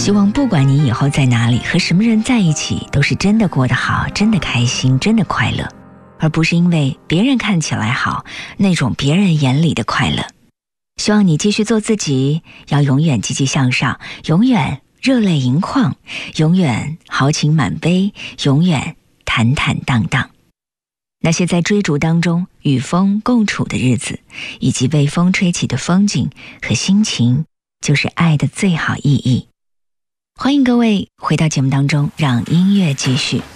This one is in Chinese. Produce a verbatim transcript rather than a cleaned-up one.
希望不管你以后在哪里，和什么人在一起，都是真的过得好，真的开心，真的快乐，而不是因为别人看起来好，那种别人眼里的快乐。希望你继续做自己，要永远积极向上，永远热泪盈眶，永远豪情满杯，永远坦坦荡荡。那些在追逐当中与风共处的日子，以及被风吹起的风景和心情，就是爱的最好意义。欢迎各位回到节目当中，让音乐继续。